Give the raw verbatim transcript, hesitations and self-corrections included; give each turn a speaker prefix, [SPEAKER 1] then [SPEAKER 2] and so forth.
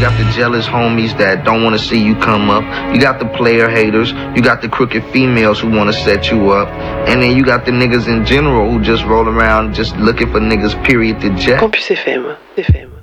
[SPEAKER 1] got the jealous homies that don't want to see you come up. You got the player haters. You got the crooked females who want to set you up. And then you got the niggas in general who just roll around just looking for niggas, period, to jet.
[SPEAKER 2] Campus F M, F M.